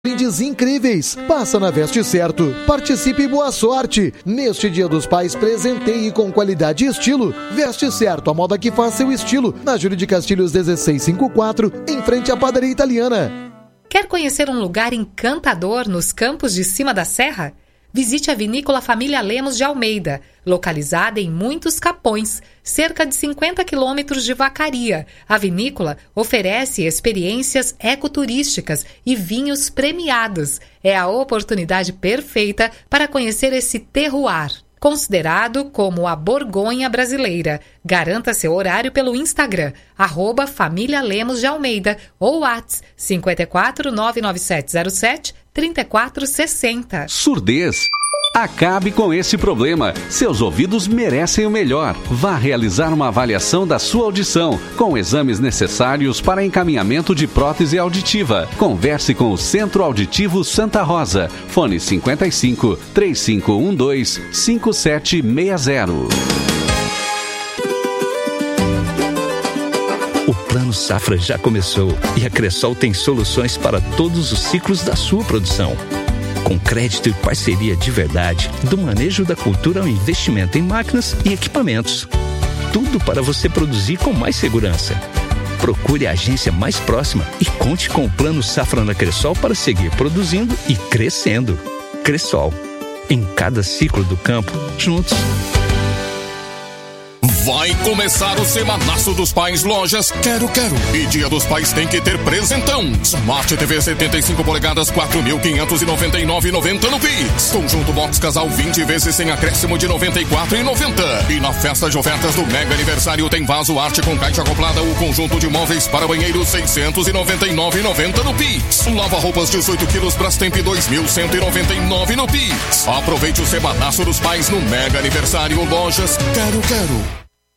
Brindes incríveis. Passa na Veste Certo. Participe e boa sorte. Neste Dia dos Pais, presenteie com qualidade e estilo. Veste Certo, a moda que faz seu estilo. Na Júlio de Castilhos 1654, em frente à Padaria Italiana. Quer conhecer um lugar encantador nos campos de cima da serra? Visite a Vinícola Família Lemos de Almeida, localizada em Muitos Capões, cerca de 50 quilômetros de Vacaria. A vinícola oferece experiências ecoturísticas e vinhos premiados. É a oportunidade perfeita para conhecer esse terroir, considerado como a Borgonha brasileira. Garanta seu horário pelo Instagram, @Família Lemos de Almeida ou WhatsApp 54 99707 3460. Surdez. Acabe com esse problema. Seus ouvidos merecem o melhor. Vá realizar uma avaliação da sua audição, com exames necessários para encaminhamento de prótese auditiva. Converse com o Centro Auditivo Santa Rosa. Fone 55 3512 5760. O Plano Safra já começou e a Cressol tem soluções para todos os ciclos da sua produção. Com crédito e parceria de verdade, do manejo da cultura ao investimento em máquinas e equipamentos. Tudo para você produzir com mais segurança. Procure a agência mais próxima e conte com o Plano Safra na Cressol para seguir produzindo e crescendo. Cressol. Em cada ciclo do campo, juntos. Vai começar o Semanaço dos Pais Lojas Quero. E Dia dos Pais tem que ter presentão. Smart TV 75 polegadas, 4.599,90 no Pix. Conjunto Box Casal 20 vezes sem acréscimo de 94,90. E na festa de ofertas do Mega Aniversário tem vaso arte com caixa acoplada, o conjunto de móveis para banheiro 699,90 no Pix. Lava roupas 18 quilos Brastemp 2.199 no Pix. Aproveite o Semanaço dos Pais no Mega Aniversário Lojas Quero.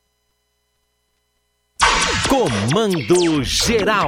Comando Geral.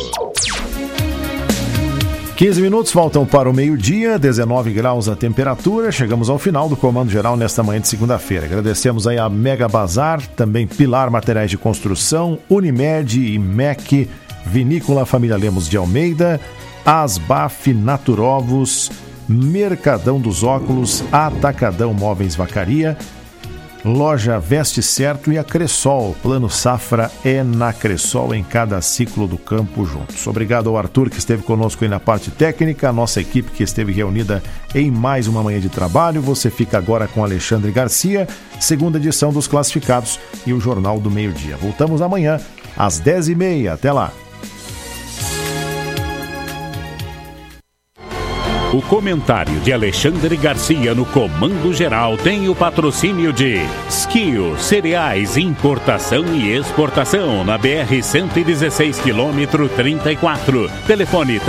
15 minutos faltam para o meio-dia, 19 graus a temperatura. Chegamos ao final do Comando Geral nesta manhã de segunda-feira. Agradecemos aí a Mega Bazar, também Pilar Materiais de Construção, Unimed e MEC, Vinícola Família Lemos de Almeida, Asbaf Naturovos, Mercadão dos Óculos, Atacadão Móveis Vacaria, Loja Veste Certo e a Cressol. Plano Safra é na Cressol, em cada ciclo do campo juntos. Obrigado ao Arthur, que esteve conosco aí na parte técnica, a nossa equipe que esteve reunida em mais uma manhã de trabalho. Você fica agora com Alexandre Garcia, segunda edição dos Classificados e o Jornal do Meio-Dia. Voltamos amanhã às 10h30. Até lá. O comentário de Alexandre Garcia no Comando Geral tem o patrocínio de Skio Cereais, importação e exportação na BR-116, quilômetro 34. Telefone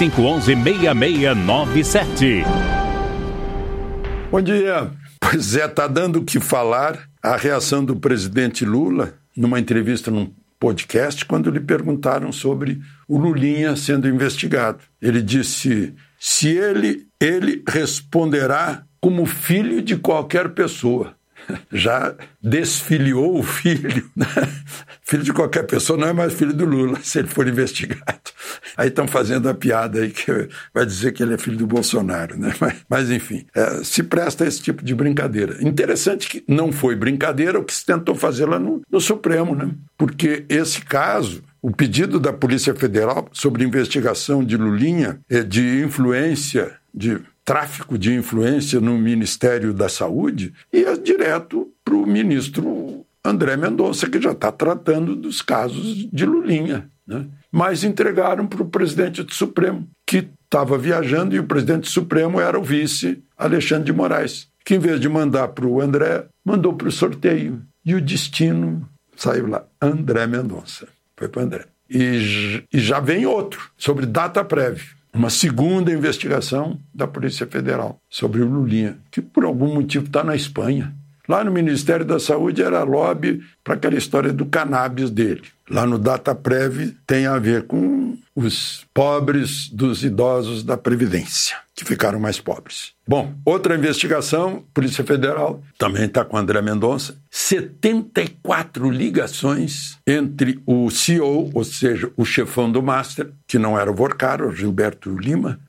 3511-6697. Bom dia. Pois é, tá dando o que falar a reação do presidente Lula numa entrevista num podcast quando lhe perguntaram sobre o Lulinha sendo investigado. Ele disse: se ele responderá como filho de qualquer pessoa. Já desfiliou o filho, né? Filho de qualquer pessoa não é mais filho do Lula, se ele for investigado. Aí estão fazendo a piada aí que vai dizer que ele é filho do Bolsonaro, né? Mas enfim, se presta a esse tipo de brincadeira. Interessante que não foi brincadeira o que se tentou fazer lá no Supremo, né? Porque esse caso, o pedido da Polícia Federal sobre investigação de Lulinha, de influência, de tráfico de influência no Ministério da Saúde, ia direto para o ministro André Mendonça, que já está tratando dos casos de Lulinha, né? Mas entregaram para o presidente do Supremo, que estava viajando, e o presidente do Supremo era o vice Alexandre de Moraes, que em vez de mandar para o André, mandou para o sorteio. E o destino saiu lá, André Mendonça. Foi para o André. E já vem outro, sobre data prévia. Uma segunda investigação da Polícia Federal sobre o Lulinha, que por algum motivo está na Espanha. Lá no Ministério da Saúde era lobby para aquela história do cannabis dele. Lá no DataPrev tem a ver com os pobres dos idosos da Previdência, que ficaram mais pobres. Bom, outra investigação, Polícia Federal, também está com André Mendonça, 74 ligações entre o CEO, ou seja, o chefão do Master, que não era o Vorcaro, o Gilberto Lima,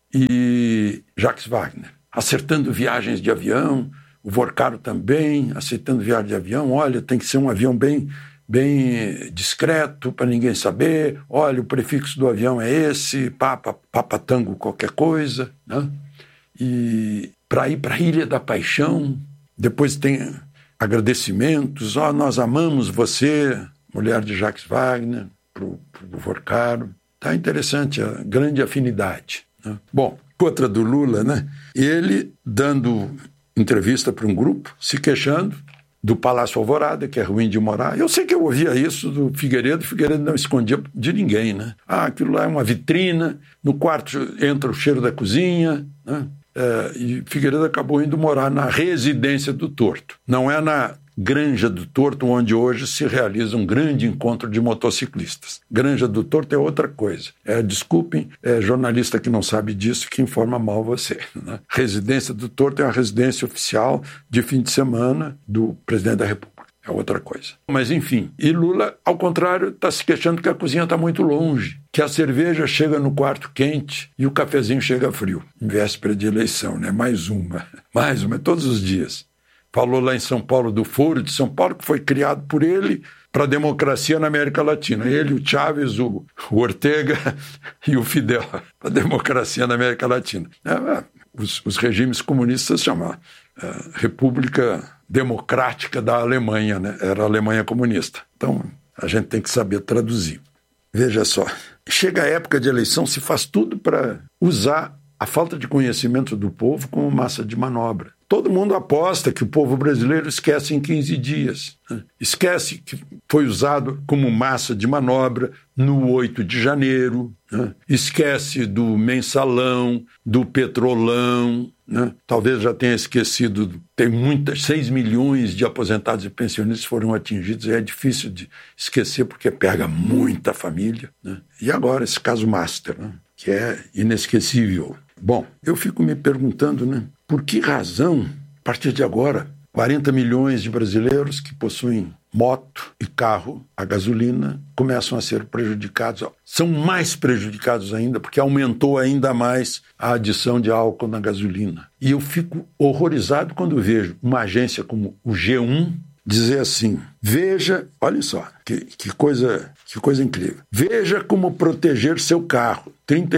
e Jacques Wagner, acertando viagens de avião, o Vorcaro também, aceitando viagem de avião. Olha, tem que ser um avião bem discreto, para ninguém saber. Olha, o prefixo do avião é esse, Papa Tango qualquer coisa, né? E para ir para a Ilha da Paixão, depois tem agradecimentos. Nós amamos você, mulher de Jacques Wagner, para o Vorcaro. Tá interessante, a grande afinidade, né? Bom, outra do Lula, né? Ele dando entrevista para um grupo, se queixando do Palácio Alvorada, que é ruim de morar. Eu sei que eu ouvia isso do Figueiredo, não escondia de ninguém, né? Aquilo lá é uma vitrina, no quarto entra o cheiro da cozinha, né? E Figueiredo acabou indo morar na residência do Torto. Não é na Granja do Torto, onde hoje se realiza um grande encontro de motociclistas. Granja do Torto é outra coisa. Desculpem, jornalista que não sabe disso, que informa mal você, né? Residência do Torto é a residência oficial de fim de semana do presidente da República. É outra coisa. Mas, enfim, e Lula, ao contrário, está se queixando que a cozinha está muito longe, que a cerveja chega no quarto quente e o cafezinho chega frio, em véspera de eleição, né? Mais uma, todos os dias. Falou lá em São Paulo do Foro de São Paulo, que foi criado por ele para a democracia na América Latina. Ele, o Chávez, o Ortega e o Fidel, para a democracia na América Latina. Os regimes comunistas chamam República Democrática da Alemanha, né? Era a Alemanha comunista. Então, a gente tem que saber traduzir. Veja só, chega a época de eleição, se faz tudo para usar a falta de conhecimento do povo como massa de manobra. Todo mundo aposta que o povo brasileiro esquece em 15 dias. Né? Esquece que foi usado como massa de manobra no 8 de janeiro. Né? Esquece do mensalão, do petrolão. Né? Talvez já tenha esquecido, tem 6 milhões de aposentados e pensionistas foram atingidos. É difícil de esquecer porque pega muita família. Né? E agora esse caso Master, né? Que é inesquecível. Bom, eu fico me perguntando, né? Por que razão, a partir de agora, 40 milhões de brasileiros que possuem moto e carro a gasolina começam a ser prejudicados. São mais prejudicados ainda porque aumentou ainda mais a adição de álcool na gasolina. E eu fico horrorizado quando vejo uma agência como o G1 dizer assim, veja, olhem só, que coisa incrível. Veja como proteger seu carro.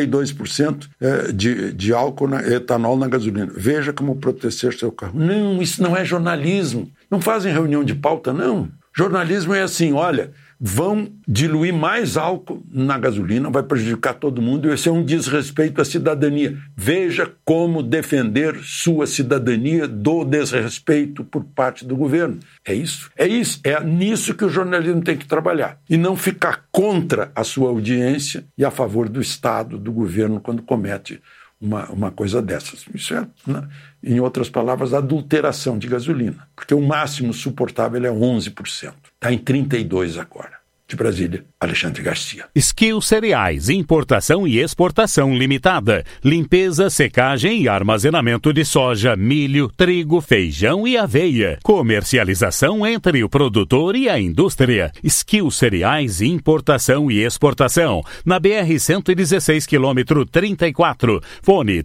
32% de álcool, etanol na gasolina. Veja como proteger seu carro. Não, isso não é jornalismo. Não fazem reunião de pauta, não. Jornalismo é assim, olha, vão diluir mais álcool na gasolina, vai prejudicar todo mundo, e esse é um desrespeito à cidadania. Veja como defender sua cidadania do desrespeito por parte do governo. É isso. É nisso que o jornalismo tem que trabalhar. E não ficar contra a sua audiência e a favor do Estado, do governo, quando comete uma coisa dessas. Isso é, né, em outras palavras, adulteração de gasolina. Porque o máximo suportável é 11%. Está em 32% agora. De Brasília, Alexandre Garcia. Skill Cereais, importação e exportação limitada. Limpeza, secagem e armazenamento de soja, milho, trigo, feijão e aveia. Comercialização entre o produtor e a indústria. Skill Cereais, importação e exportação. Na BR-116, quilômetro 34. Fone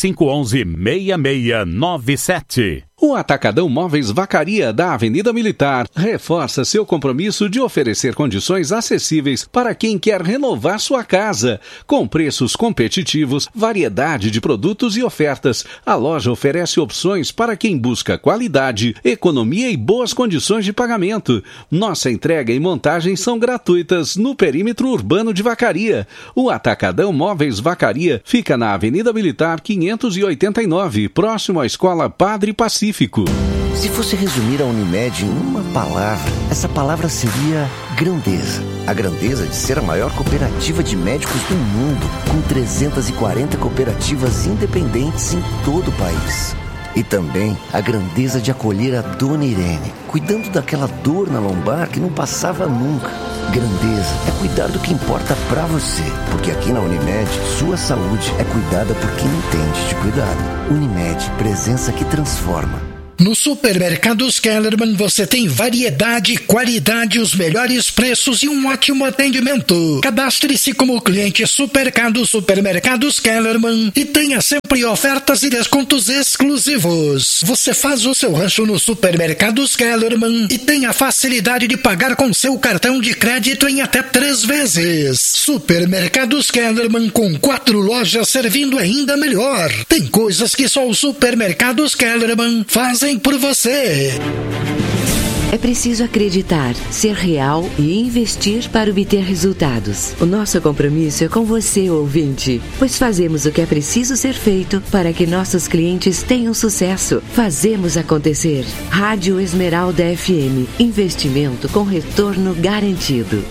3511-6697. O Atacadão Móveis Vacaria da Avenida Militar reforça seu compromisso de oferecer condições acessíveis para quem quer renovar sua casa. Com preços competitivos, variedade de produtos e ofertas, a loja oferece opções para quem busca qualidade, economia e boas condições de pagamento. Nossa entrega e montagem são gratuitas no perímetro urbano de Vacaria. O Atacadão Móveis Vacaria fica na Avenida Militar 589, próximo à Escola Padre Pacífico. Se fosse resumir a Unimed em uma palavra, essa palavra seria grandeza. A grandeza de ser a maior cooperativa de médicos do mundo, com 340 cooperativas independentes em todo o país. E também a grandeza de acolher a Dona Irene, cuidando daquela dor na lombar que não passava nunca. Grandeza é cuidar do que importa pra você, porque aqui na Unimed, sua saúde é cuidada por quem entende de cuidado. Unimed, presença que transforma. No Supermercados Kellerman você tem variedade, qualidade, os melhores preços e um ótimo atendimento. Cadastre-se como cliente Supermercados Kellerman e tenha sempre ofertas e descontos exclusivos. Você faz o seu rancho no Supermercados Kellerman e tem a facilidade de pagar com seu cartão de crédito em até 3 vezes. Supermercados Kellerman, com 4 lojas servindo ainda melhor. Tem coisas que só os Supermercados Kellerman fazem por você. É preciso acreditar, ser real e investir para obter resultados. O nosso compromisso é com você, ouvinte, pois fazemos o que é preciso ser feito para que nossos clientes tenham sucesso. Fazemos acontecer. Rádio Esmeralda FM. Investimento com retorno garantido.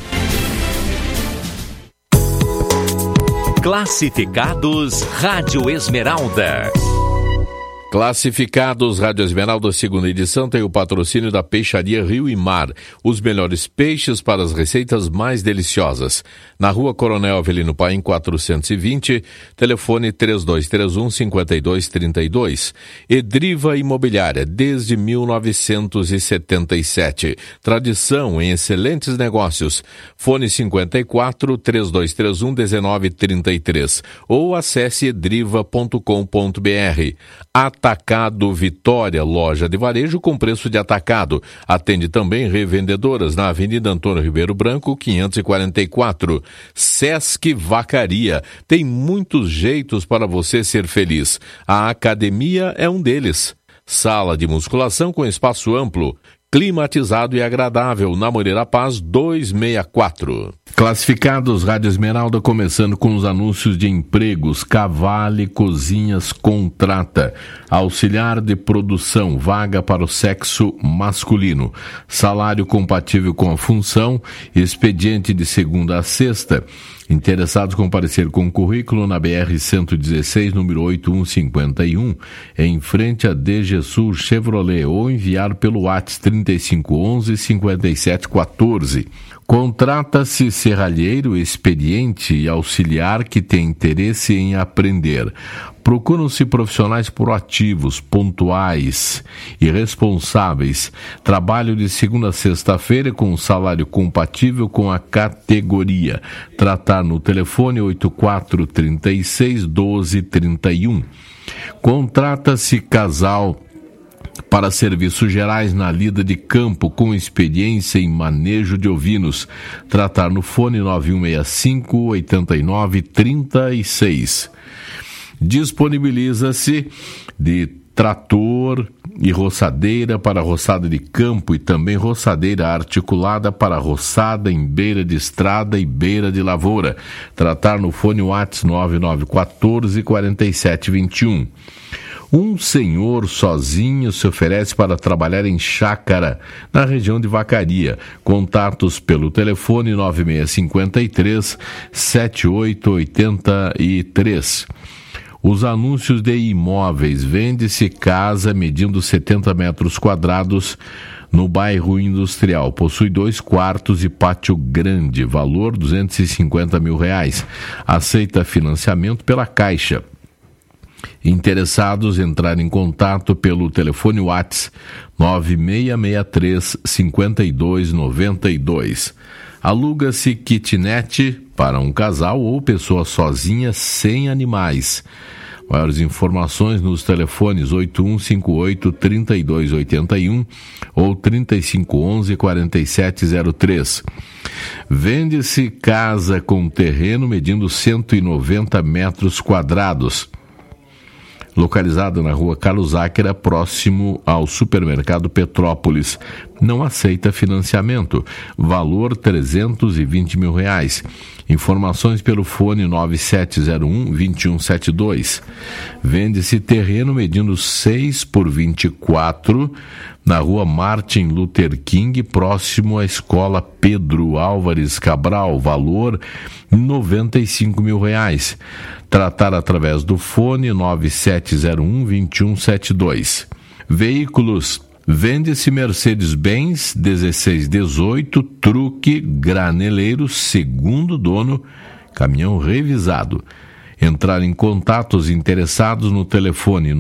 Classificados Rádio Esmeralda. Classificados Rádio Esmeralda, segunda edição, tem o patrocínio da Peixaria Rio e Mar. Os melhores peixes para as receitas mais deliciosas. Na Rua Coronel Avelino Paim, 420, telefone 3231-5232. Edriva Imobiliária, desde 1977. Tradição em excelentes negócios. Fone 54-3231-1933. Ou acesse edriva.com.br. Atacado Vitória, loja de varejo com preço de atacado. Atende também revendedoras na Avenida Antônio Ribeiro Branco, 544. Sesc Vacaria. Tem muitos jeitos para você ser feliz. A academia é um deles. Sala de musculação com espaço amplo, climatizado e agradável, na Moreira Paz 264. Classificados Rádio Esmeralda, começando com os anúncios de empregos. Cavale Cozinhas contrata auxiliar de produção, vaga para o sexo masculino, salário compatível com a função, expediente de segunda a sexta. Interessados comparecer com currículo na BR-116, número 8151, em frente a DG Sul Chevrolet, ou enviar pelo WhatsApp 3511-5714. Contrata-se serralheiro experiente e auxiliar que tem interesse em aprender. Procuram-se profissionais proativos, pontuais e responsáveis. Trabalho de segunda a sexta-feira com salário compatível com a categoria. Tratar no telefone 8436-1231. Contrata-se casal para serviços gerais na lida de campo com experiência em manejo de ovinos. Tratar no fone 9165-8936. Disponibiliza-se de trator e roçadeira para roçada de campo e também roçadeira articulada para roçada em beira de estrada e beira de lavoura. Tratar no fone WhatsApp 9914-4721. Um senhor sozinho se oferece para trabalhar em chácara, na região de Vacaria. Contatos pelo telefone 9653-7883. Os anúncios de imóveis. Vende-se casa medindo 70 metros quadrados no bairro industrial. Possui 2 quartos e pátio grande. Valor R$250 mil. Aceita financiamento pela Caixa. Interessados, entrar em contato pelo telefone WhatsApp 9663-5292. Aluga-se kitnet para um casal ou pessoa sozinha sem animais. Maiores informações nos telefones 8158-3281 ou 3511-4703. Vende-se casa com terreno medindo 190 metros quadrados. Localizada na rua Carlos Áquera, próximo ao supermercado Petrópolis. Não aceita financiamento. Valor R$320 mil. Informações pelo fone 9701-2172. Vende-se terreno medindo 6 por 24 na rua Martin Luther King, próximo à escola Pedro Álvares Cabral. Valor R$95 mil. Tratar através do fone 9701-2172. Veículos. Vende-se Mercedes-Benz 1618, truque graneleiro, segundo dono, caminhão revisado. Entrar em contato os interessados no telefone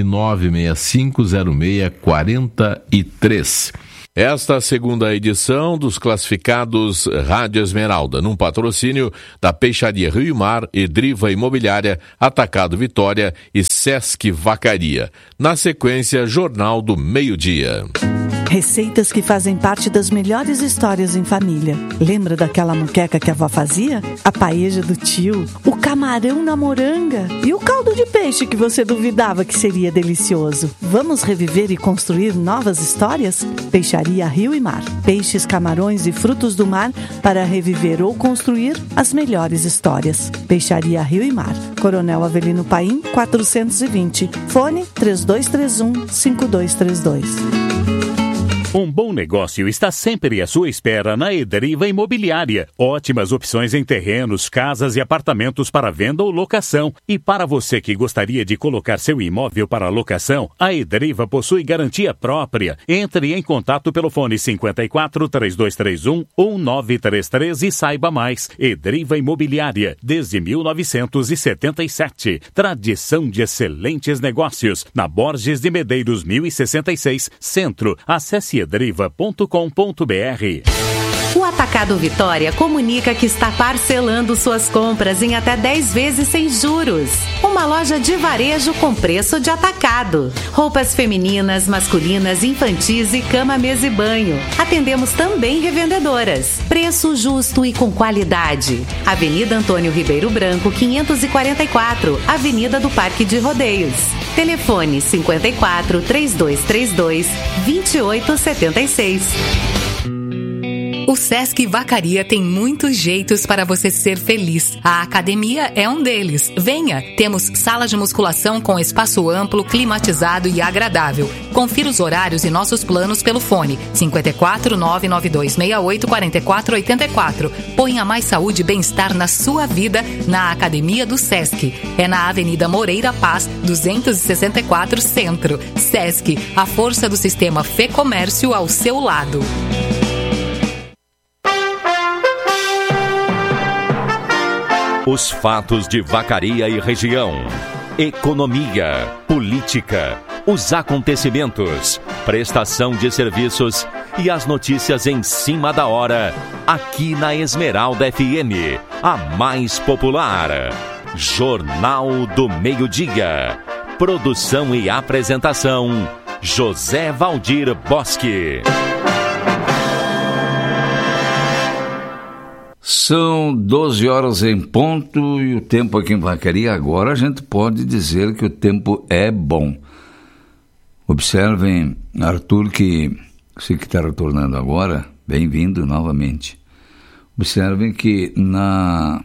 99650643. Esta segunda edição dos classificados Rádio Esmeralda, num patrocínio da Peixaria Rio e Mar, Edriva Imobiliária, Atacado Vitória e Sesc Vacaria. Na sequência, Jornal do Meio-Dia. Receitas que fazem parte das melhores histórias em família. Lembra daquela moqueca que a avó fazia? A paeja do tio, o camarão na moranga e o caldo de peixe que você duvidava que seria delicioso. Vamos reviver e construir novas histórias? Peixaria Rio e Mar. Peixes, camarões e frutos do mar para reviver ou construir as melhores histórias. Peixaria Rio e Mar. Coronel Avelino Paim, 420. Fone 3231-5232. Um bom negócio está sempre à sua espera na Edriva Imobiliária. Ótimas opções em terrenos, casas e apartamentos para venda ou locação. E para você que gostaria de colocar seu imóvel para locação, a Edriva possui garantia própria. Entre em contato pelo fone 54-3231 ou 933 e saiba mais. Edriva Imobiliária, desde 1977. Tradição de excelentes negócios. Na Borges de Medeiros 1066, Centro. Acesse edriva.com.br. O Atacado Vitória comunica que está parcelando suas compras em até 10 vezes sem juros. Uma loja de varejo com preço de atacado. Roupas femininas, masculinas, infantis e cama, mesa e banho. Atendemos também revendedoras. Preço justo e com qualidade. Avenida Antônio Ribeiro Branco, 544, Avenida do Parque de Rodeios. Telefone 54-3232-2876. O Sesc Vacaria tem muitos jeitos para você ser feliz. A academia é um deles. Venha! Temos sala de musculação com espaço amplo, climatizado e agradável. Confira os horários e nossos planos pelo fone 54-99268-4484. Ponha mais saúde e bem-estar na sua vida na Academia do Sesc. É na Avenida Moreira Paz, 264 Centro. Sesc, a força do sistema Fê Comércio ao seu lado. Os fatos de Vacaria e região. Economia, política, os acontecimentos, prestação de serviços e as notícias em cima da hora, aqui na Esmeralda FM, a mais popular. Jornal do Meio-Dia. Produção e apresentação, José Valdir Bosque. São 12 horas em ponto e o tempo aqui em Vacaria, agora a gente pode dizer que o tempo é bom. Observem, Arthur, que você que está retornando agora, bem-vindo novamente. Observem que na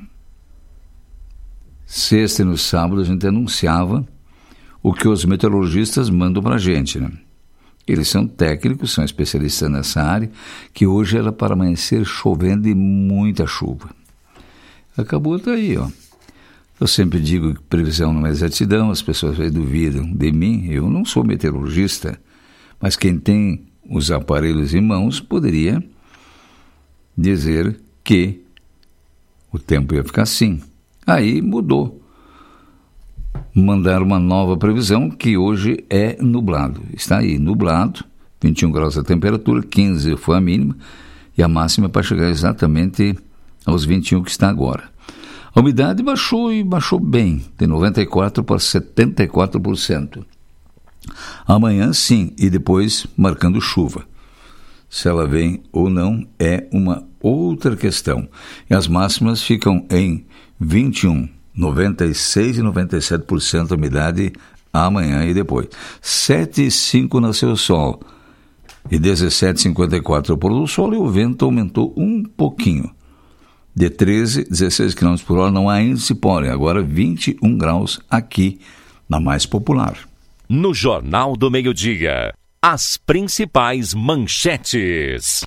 sexta e no sábado a gente anunciava o que os meteorologistas mandam para a gente, né? Eles são técnicos, são especialistas nessa área, que hoje era para amanhecer chovendo e muita chuva. Acabou daí, ó. Eu sempre digo que previsão não é exatidão, as pessoas duvidam de mim, eu não sou meteorologista, mas quem tem os aparelhos em mãos poderia dizer que o tempo ia ficar assim. Aí mudou. Mandaram uma nova previsão que hoje é nublado. Está aí, nublado, 21 graus a temperatura, 15 foi a mínima e a máxima para chegar exatamente aos 21 que está agora. A umidade baixou e baixou bem, de 94% para 74%. Amanhã sim, e depois marcando chuva. Se ela vem ou não é uma outra questão. E as máximas ficam em 21, 96% e 97% a umidade amanhã e depois. 7,5 nasceu o sol e 17,54 o pôr do sol e o vento aumentou um pouquinho. De 13, 16 km por hora não há índice pólen, agora 21 graus aqui na mais popular. No Jornal do Meio-Dia, as principais manchetes.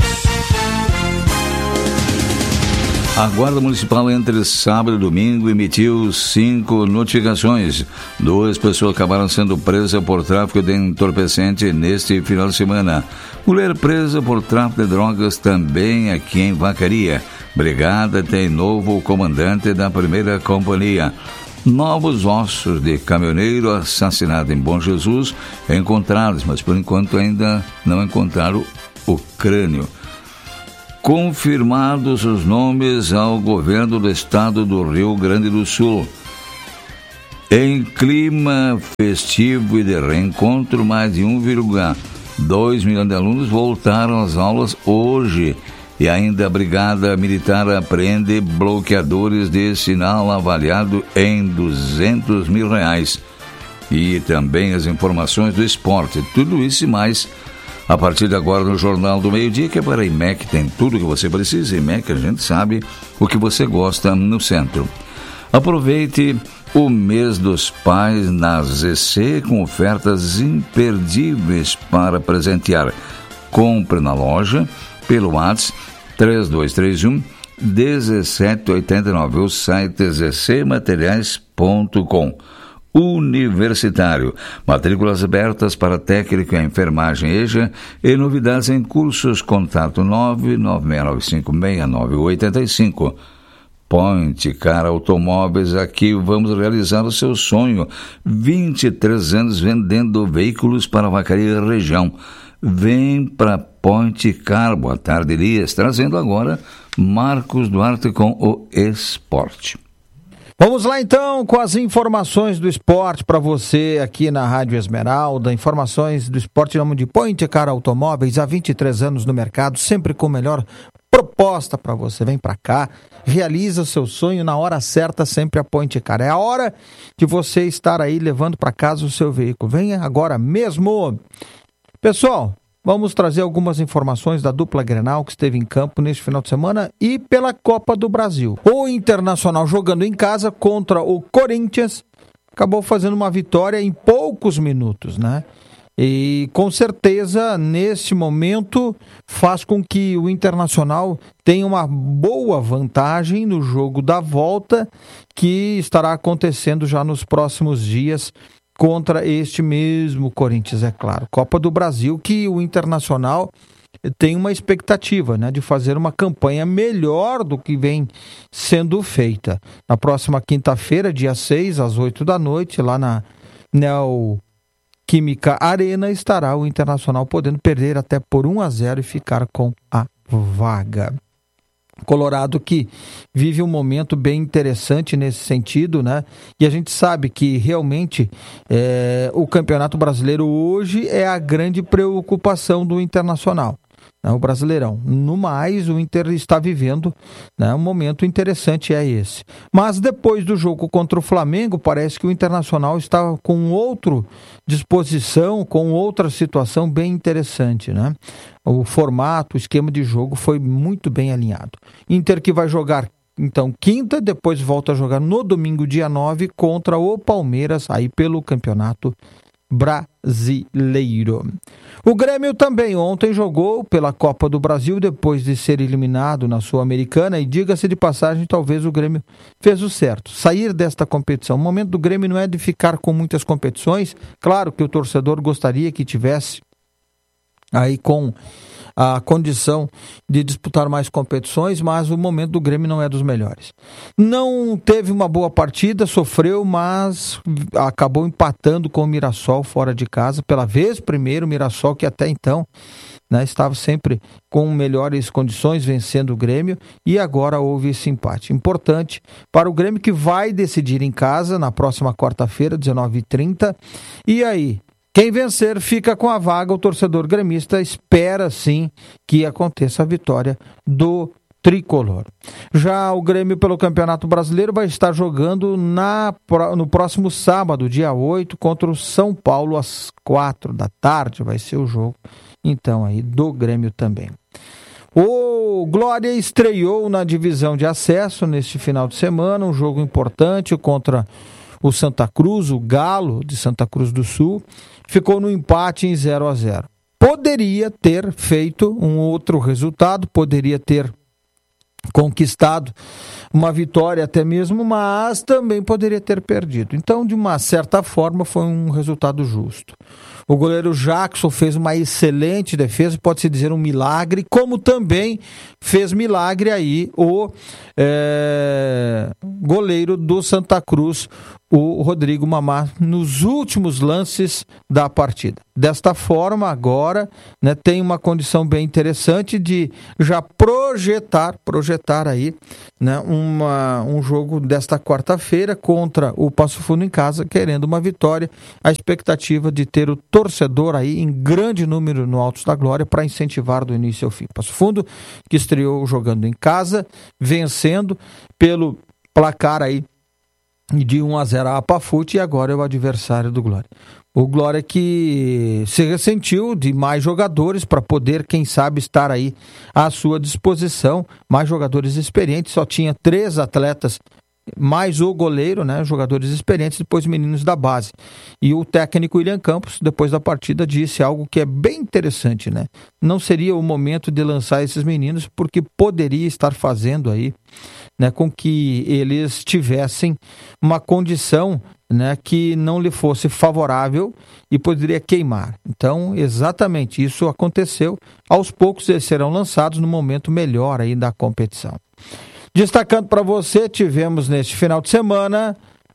A Guarda Municipal, entre sábado e domingo, emitiu 5 notificações. 2 pessoas acabaram sendo presas por tráfico de entorpecente neste final de semana. Mulher presa por tráfico de drogas também aqui em Vacaria. Brigada tem novo comandante da primeira companhia. Novos ossos de caminhoneiro assassinado em Bom Jesus encontrados, mas por enquanto ainda não encontraram o crânio. Confirmados os nomes ao governo do estado do Rio Grande do Sul. Em clima festivo e de reencontro, mais de 1,2 milhões de alunos voltaram às aulas hoje. E ainda a Brigada Militar apreende bloqueadores de sinal avaliado em R$200 mil. E também as informações do esporte. Tudo isso e mais a partir de agora no Jornal do Meio-Dia, que é para a IMEC, tem tudo o que você precisa. IMEC, a gente sabe o que você gosta no centro. Aproveite o mês dos pais na ZC com ofertas imperdíveis para presentear. Compre na loja pelo WhatsApp 3231-1789, o site zcmateriais.com. Universitário, matrículas abertas para técnico em enfermagem EJA e novidades em cursos. Contato 996956985. Point Car Automóveis, aqui vamos realizar o seu sonho. 23 anos vendendo veículos para a Vacaria região. Vem para Point Car. Boa tarde, Elias. Trazendo agora Marcos Duarte com o esporte. Vamos lá então com as informações do esporte para você aqui na Rádio Esmeralda. Informações do esporte em nome de Point Car Automóveis, há 23 anos no mercado, sempre com melhor proposta para você. Vem para cá, realiza o seu sonho na hora certa, sempre a Point Car. É a hora de você estar aí levando para casa o seu veículo. Venha agora mesmo. Pessoal, vamos trazer algumas informações da dupla Grenal que esteve em campo neste final de semana e pela Copa do Brasil. O Internacional jogando em casa contra o Corinthians acabou fazendo uma vitória em poucos minutos, né? E com certeza, nesse momento, faz com que o Internacional tenha uma boa vantagem no jogo da volta, que estará acontecendo já nos próximos dias contra este mesmo Corinthians, é claro. Copa do Brasil, que o Internacional tem uma expectativa, né, de fazer uma campanha melhor do que vem sendo feita. Na próxima quinta-feira, dia 6, às 8 da noite, lá na Neoquímica Arena, estará o Internacional podendo perder até por 1-0 e ficar com a vaga. Colorado que vive um momento bem interessante nesse sentido, né? E a gente sabe que realmente o Campeonato Brasileiro hoje é a grande preocupação do Internacional, né? O Brasileirão. No mais, o Inter está vivendo, né, um momento interessante, é esse. Mas depois do jogo contra o Flamengo, parece que o Internacional está com outra disposição, com outra situação bem interessante, né? O formato, o esquema de jogo foi muito bem alinhado. Inter que vai jogar, então, quinta, depois volta a jogar no domingo, dia 9, contra o Palmeiras, aí pelo Campeonato Brasileiro. O Grêmio também ontem jogou pela Copa do Brasil, depois de ser eliminado na Sul-Americana, e diga-se de passagem, talvez o Grêmio fez o certo, sair desta competição. O momento do Grêmio não é de ficar com muitas competições, claro que o torcedor gostaria que tivesse aí com a condição de disputar mais competições, mas o momento do Grêmio não é dos melhores. Não teve uma boa partida, sofreu, mas acabou empatando com o Mirassol fora de casa, pela vez primeiro, o Mirassol que até então, né, estava sempre com melhores condições, vencendo o Grêmio, e agora houve esse empate. Importante para o Grêmio, que vai decidir em casa na próxima quarta-feira, 19h30, e aí, quem vencer fica com a vaga. O torcedor gremista espera sim que aconteça a vitória do tricolor. Já o Grêmio pelo Campeonato Brasileiro vai estar jogando no próximo sábado, dia 8, contra o São Paulo às 4 da tarde. Vai ser o jogo, então, aí do Grêmio também. O Glória estreou na divisão de acesso neste final de semana, um jogo importante contra o Santa Cruz, o Galo de Santa Cruz do Sul. Ficou no empate em 0-0. Poderia ter feito um outro resultado, poderia ter conquistado uma vitória até mesmo, mas também poderia ter perdido. Então, de uma certa forma, foi um resultado justo. O goleiro Jackson fez uma excelente defesa, pode-se dizer um milagre, como também fez milagre aí o goleiro do Santa Cruz, o Rodrigo Mamá, nos últimos lances da partida. Desta forma, agora, né, tem uma condição bem interessante de já projetar aí, né, um jogo desta quarta-feira contra o Passo Fundo em casa, querendo uma vitória. A expectativa de ter o torcedor aí em grande número no Altos da Glória para incentivar do início ao fim. Passo Fundo, que estreou jogando em casa, vencendo pelo placar aí de 1-0 a Apafute, e agora é o adversário do Glória. O Glória que se ressentiu de mais jogadores para poder, quem sabe, estar aí à sua disposição, mais jogadores experientes, só tinha 3 atletas, mais o goleiro, né, jogadores experientes, depois meninos da base. E o técnico William Campos, depois da partida, disse algo que é bem interessante, né? Não seria o momento de lançar esses meninos, porque poderia estar fazendo aí, né, com que eles tivessem uma condição, né, que não lhe fosse favorável e poderia queimar. Então, exatamente isso aconteceu. Aos poucos eles serão lançados no momento melhor aí da competição. Destacando para você, tivemos neste final de semana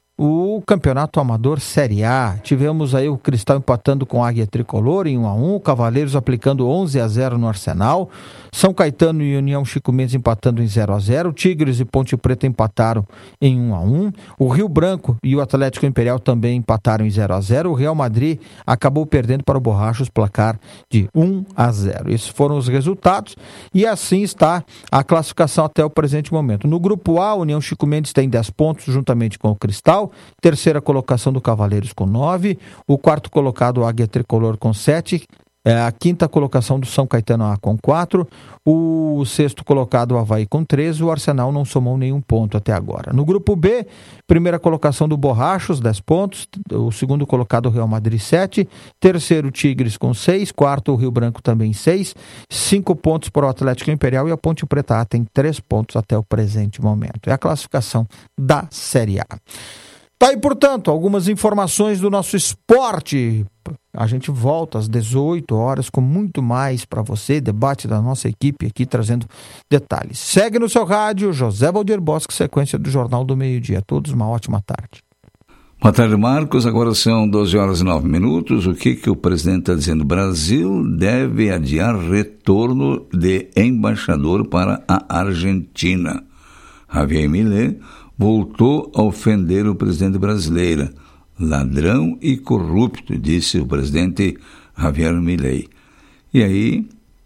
o Campeonato Amador Série A. Tivemos aí o Cristal empatando com a Águia Tricolor em 1-1, o Cavaleiros aplicando 11-0 no Arsenal, São Caetano e União Chico Mendes empatando em 0-0, Tigres e Ponte Preta empataram em 1-1, o Rio Branco e o Atlético Imperial também empataram em 0-0, o Real Madrid acabou perdendo para o Borrachos placar de 1-0. Esses foram os resultados e assim está a classificação até o presente momento. No grupo A, a União Chico Mendes tem 10 pontos juntamente com o Cristal, terceira colocação do Cavaleiros com 9, o quarto colocado o Águia Tricolor com 7, a quinta colocação do São Caetano A com 4, o sexto colocado o Avaí com 13, o Arsenal não somou nenhum ponto até agora. No grupo B, primeira colocação do Borrachos, 10 pontos, o segundo colocado o Real Madrid 7, terceiro Tigres com 6, quarto o Rio Branco também 6, 5 pontos para o Atlético Imperial e a Ponte Preta A tem 3 pontos até o presente momento. É a classificação da Série A. Tá aí, portanto, algumas informações do nosso esporte. A gente volta às 18 horas com muito mais para você, debate da nossa equipe aqui trazendo detalhes. Segue no seu rádio, José Valdir Bosque, sequência do Jornal do Meio-Dia. A todos uma ótima tarde. Boa tarde, Marcos. Agora são 12 horas e 9 minutos. O que o presidente está dizendo? Brasil deve adiar retorno de embaixador para a Argentina. Javier Milei voltou a ofender o presidente brasileiro. Ladrão e corrupto, disse o presidente Javier Milei. E aí,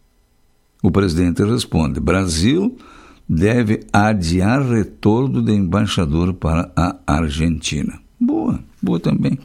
o presidente responde: Brasil deve adiar retorno de embaixador para a Argentina. Boa também.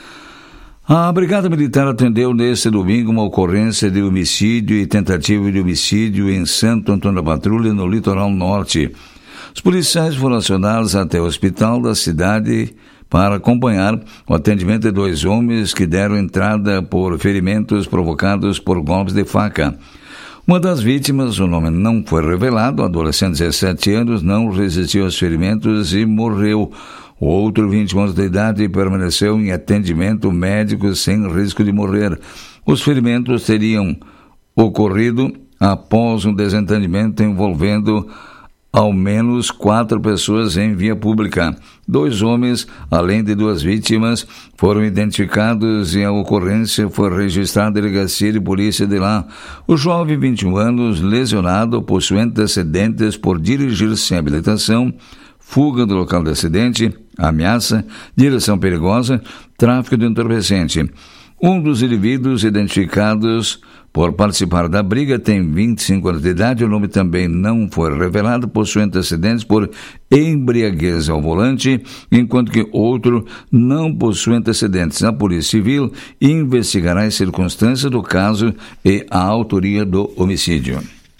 A Brigada Militar atendeu neste domingo uma ocorrência de homicídio e tentativa de homicídio em Santo Antônio da Patrulha, no litoral norte. Os policiais foram acionados até o hospital da cidade para acompanhar o atendimento de 2 homens que deram entrada por ferimentos provocados por golpes de faca. Uma das vítimas, o nome não foi revelado, adolescente de 17 anos, não resistiu aos ferimentos e morreu. O outro, 21 anos de idade, permaneceu em atendimento médico sem risco de morrer. Os ferimentos teriam ocorrido após um desentendimento envolvendo ao menos 4 pessoas em via pública. 2 homens, além de 2 vítimas, foram identificados e a ocorrência foi registrada na delegacia de polícia de lá. O jovem, 21 anos, lesionado, possui antecedentes por dirigir sem habilitação, fuga do local do acidente, ameaça, direção perigosa, tráfico de entorpecente. Um dos indivíduos identificados por participar da briga tem 25 anos de idade, o nome também não foi revelado, possui antecedentes por embriaguez ao volante, enquanto que outro não possui antecedentes. A Polícia Civil investigará as circunstâncias do caso e a autoria do homicídio.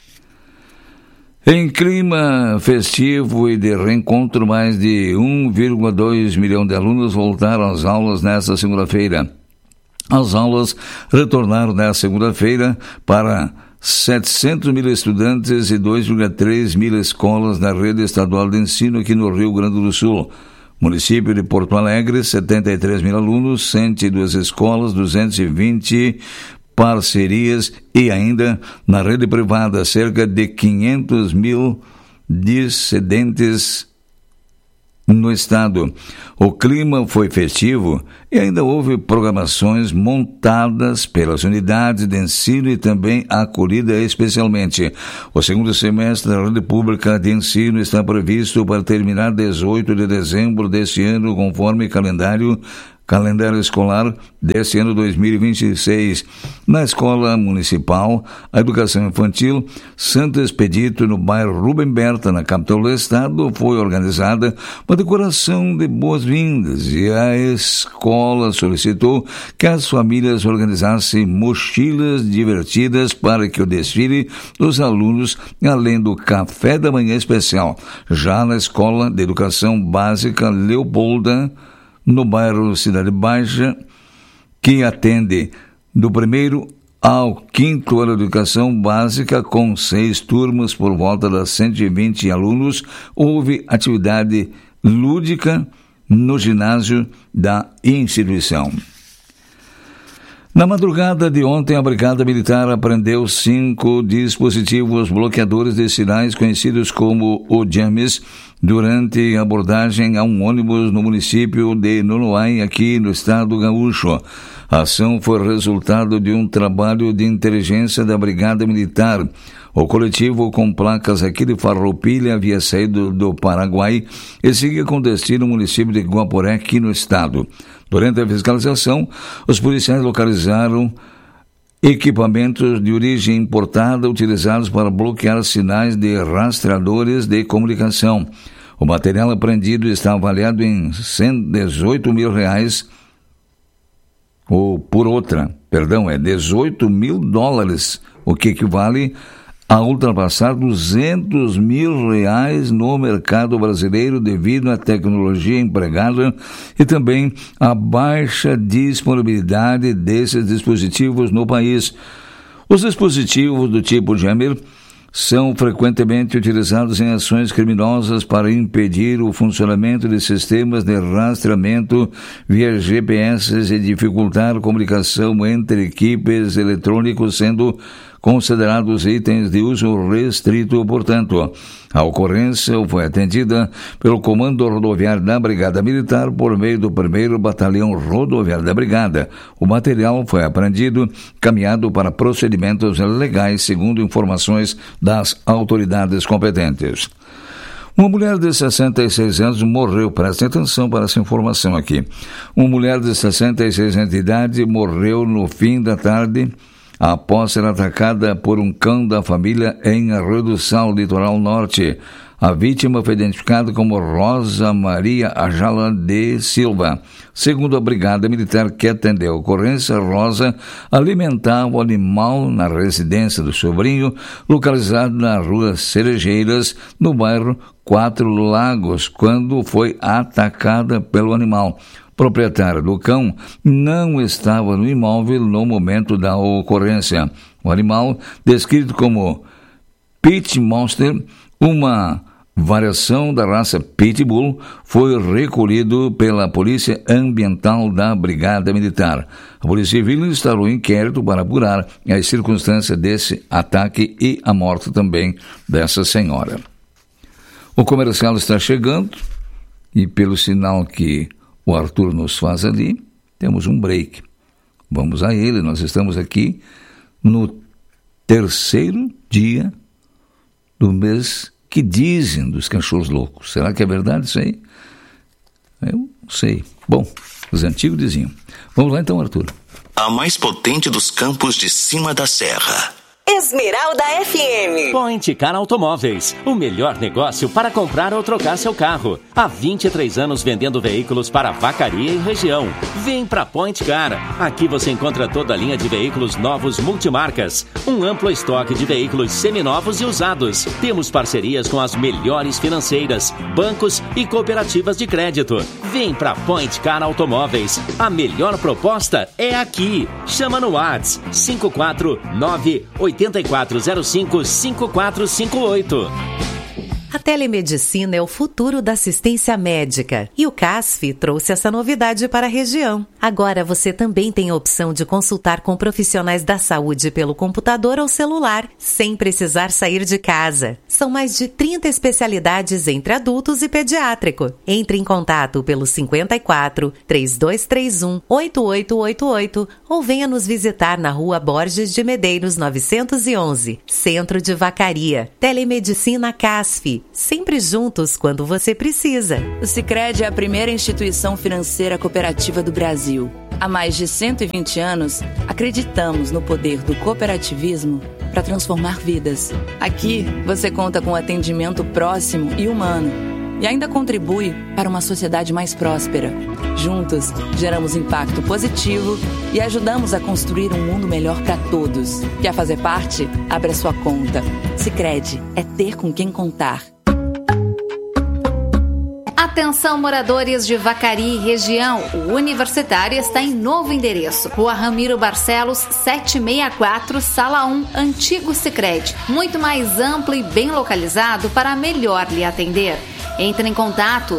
Em clima festivo e de reencontro, mais de 1,2 milhão de alunos voltaram às aulas nesta segunda-feira. As aulas retornaram nesta segunda-feira para 700 mil estudantes e 2,3 mil escolas na rede estadual de ensino aqui no Rio Grande do Sul. Município de Porto Alegre, 73 mil alunos, 102 escolas, 220 parcerias e ainda na rede privada, cerca de 500 mil discedentes no estado. O clima foi festivo e ainda houve programações montadas pelas unidades de ensino e também acolhida especialmente. O segundo semestre da rede pública de ensino está previsto para terminar 18 de dezembro deste ano, conforme calendário escolar deste ano 2026. Na escola municipal, a educação infantil Santo Expedito, no bairro Rubem Berta, na capital do estado, foi organizada uma decoração de boas-vindas e a escola solicitou que as famílias organizassem mochilas divertidas para que o desfile dos alunos, além do café da manhã especial. Já na escola de educação básica Leopolda, no bairro Cidade Baixa, que atende do 1º ao 5º ano de educação básica, com 6 turmas por volta das 120 alunos, houve atividade lúdica no ginásio da instituição. Na madrugada de ontem, a Brigada Militar apreendeu 5 dispositivos bloqueadores de sinais conhecidos como o James durante a abordagem a um ônibus no município de Nonoai, aqui no estado gaúcho. A ação foi resultado de um trabalho de inteligência da Brigada Militar. O coletivo, com placas aqui de Farroupilha, havia saído do Paraguai e seguia com destino no município de Guaporé, aqui no estado. Durante a fiscalização, os policiais localizaram equipamentos de origem importada utilizados para bloquear sinais de rastreadores de comunicação. O material apreendido está avaliado em R$18 mil, ou por outra, é $18 mil, o que equivale a ultrapassar R$200 mil no mercado brasileiro devido à tecnologia empregada e também à baixa disponibilidade desses dispositivos no país. Os dispositivos do tipo Jammer são frequentemente utilizados em ações criminosas para impedir o funcionamento de sistemas de rastreamento via GPS e dificultar a comunicação entre equipes eletrônicos, sendo considerados itens de uso restrito. Portanto, a ocorrência foi atendida pelo Comando Rodoviário da Brigada Militar por meio do 1º Batalhão Rodoviário da Brigada. O material foi apreendido, caminhado para procedimentos legais, segundo informações das autoridades competentes. Uma mulher de 66 anos morreu, prestem atenção para essa informação aqui. Uma mulher de 66 anos de idade morreu no fim da tarde após ser atacada por um cão da família em Arroio do Sal, litoral norte. A vítima foi identificada como Rosa Maria Ajala de Silva. Segundo a Brigada Militar que atendeu a ocorrência, Rosa alimentava o animal na residência do sobrinho, localizado na rua Cerejeiras, no bairro 4 Lagos, quando foi atacada pelo animal. O proprietário do cão não estava no imóvel no momento da ocorrência. O animal, descrito como Pit Monster, uma variação da raça Pitbull, foi recolhido pela Polícia Ambiental da Brigada Militar. A Polícia Civil instaurou um inquérito para apurar as circunstâncias desse ataque e a morte também dessa senhora. O comercial está chegando e, pelo sinal que o Arthur nos faz ali, temos um break. Vamos a ele. Nós estamos aqui no 3º dia do mês que dizem dos cachorros loucos. Será que é verdade isso aí? Eu não sei. Bom, os antigos diziam. Vamos lá então, Arthur. A mais potente dos campos de cima da serra. Esmeralda FM. Point Car Automóveis, o melhor negócio para comprar ou trocar seu carro. Há 23 anos vendendo veículos para Vacaria e região. Vem pra Point Car. Aqui você encontra toda a linha de veículos novos multimarcas. Um amplo estoque de veículos seminovos e usados. Temos parcerias com as melhores financeiras, bancos e cooperativas de crédito. Vem pra Point Car Automóveis. A melhor proposta é aqui. Chama no WhatsApp 549-8405-5458. A telemedicina é o futuro da assistência médica e o CASF trouxe essa novidade para a região. Agora você também tem a opção de consultar com profissionais da saúde pelo computador ou celular, sem precisar sair de casa. São mais de 30 especialidades entre adultos e pediátrico. Entre em contato pelo 54 3231 8888 ou venha nos visitar na Rua Borges de Medeiros 911, Centro de Vacaria. Telemedicina CASF. Sempre juntos quando você precisa. O Sicredi é a primeira instituição financeira cooperativa do Brasil. Há mais de 120 anos, acreditamos no poder do cooperativismo para transformar vidas. Aqui, você conta com atendimento próximo e humano e ainda contribui para uma sociedade mais próspera. Juntos, geramos impacto positivo e ajudamos a construir um mundo melhor para todos. Quer fazer parte? Abra sua conta. Sicredi é ter com quem contar. Atenção, moradores de Vacaria e região, o Universitário está em novo endereço. Rua Ramiro Barcelos, 764, Sala 1, Antigo Sicredi. Muito mais amplo e bem localizado para melhor lhe atender. Entre em contato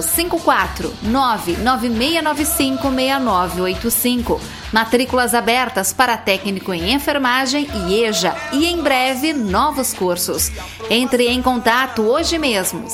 549-9695-6985. Matrículas abertas para técnico em enfermagem e EJA e em breve novos cursos. Entre em contato hoje mesmo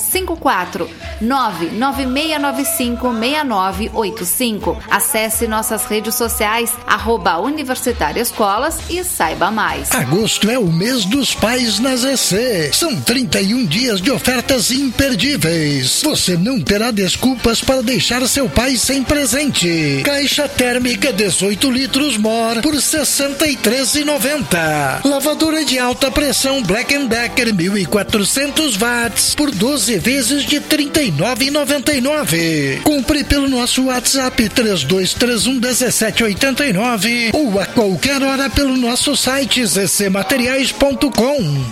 549-9695-6985. Acesse nossas redes sociais @Universitário Escolas e saiba mais. Agosto é o mês dos pais na ZC. São 31 dias de ofertas imperdíveis. Você não terá desculpas para deixar seu pai sem presente. Caixa térmica 18 litros More por R$ 63,90. Lavadora de alta pressão Black & Decker 1.400 watts por 12 vezes de R$ 39,99. Compre pelo nosso WhatsApp 3231-1789 ou a qualquer hora pelo nosso site zcmateriais.com.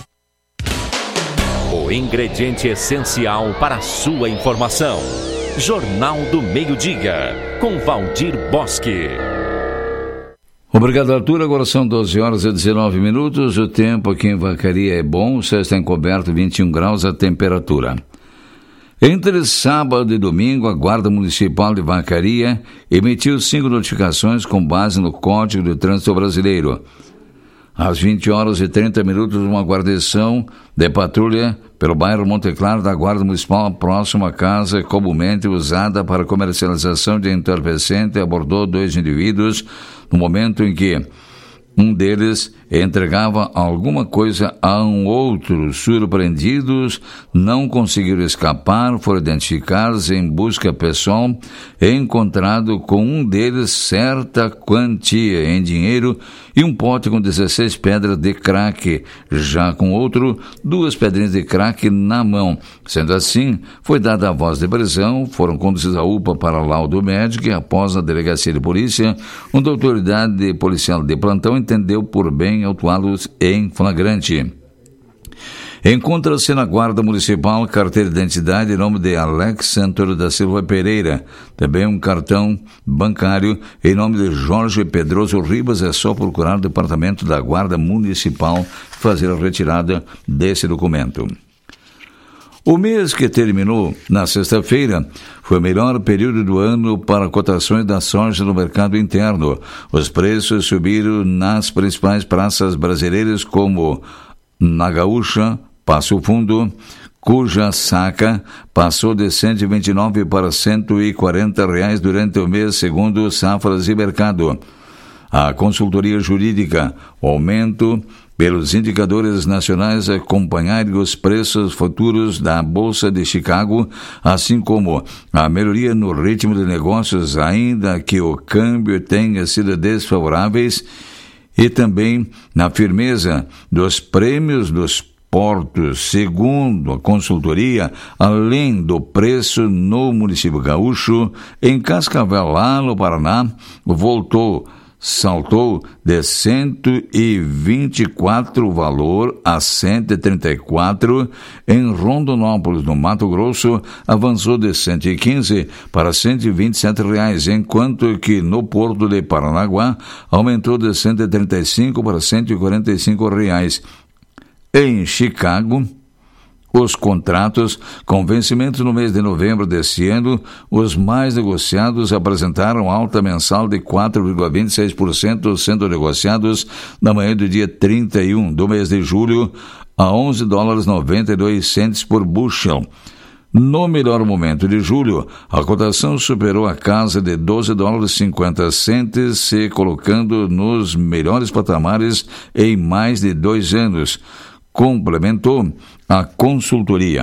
O ingrediente essencial para a sua informação. Jornal do Meio-Dia, com Valdir Bosque. Obrigado, Arthur. Agora são 12h19. O tempo aqui em Vacaria é bom, o céu está encoberto, 21 graus a temperatura. Entre sábado e domingo, a Guarda Municipal de Vacaria emitiu 5 notificações com base no Código de Trânsito Brasileiro. Às 20h30, uma guarnição de patrulha pelo bairro Monte Claro da Guarda Municipal, próximo à casa comumente usada para comercialização de entorpecente, abordou 2 indivíduos no momento em que um deles entregava alguma coisa a um outro. Surpreendidos, não conseguiram escapar, foram identificados em busca pessoal, encontrado com um deles certa quantia em dinheiro e um pote com 16 pedras de crack, já com outro, 2 pedrinhas de crack na mão. Sendo assim, foi dada a voz de prisão, foram conduzidos à UPA para laudo médico e após a delegacia de polícia, uma autoridade policial de plantão entendeu por bem autuá-los em flagrante. Encontra-se na Guarda Municipal carteira de identidade em nome de Alex Santoro da Silva Pereira. Também um cartão bancário em nome de Jorge Pedroso Ribas. É só procurar o departamento da Guarda Municipal fazer a retirada desse documento. O mês que terminou na sexta-feira foi o melhor período do ano para cotações da soja no mercado interno. Os preços subiram nas principais praças brasileiras como na Gaúcha, Passo Fundo, cuja saca passou de R$ 129 para R$ 140 durante o mês, segundo Safras e Mercado. A consultoria jurídica, o aumento pelos indicadores nacionais acompanharem os preços futuros da Bolsa de Chicago, assim como a melhoria no ritmo de negócios, ainda que o câmbio tenha sido desfavoráveis, e também na firmeza dos prêmios dos portos. Segundo a consultoria, além do preço no município gaúcho, em Cascavel, lá no Paraná, saltou de 124 valor a 134. Em Rondonópolis, no Mato Grosso, avançou de 115 para 127 reais, enquanto que no Porto de Paranaguá aumentou de 135 para 145 reais. Em Chicago, os contratos com vencimento no mês de novembro deste ano. Os mais negociados apresentaram alta mensal de 4,26%, sendo negociados na manhã do dia 31 do mês de julho a $11,92 por bushel. No melhor momento de julho, a cotação superou a casa de $12,50, se colocando nos melhores patamares em mais de 2 anos, complementou a consultoria.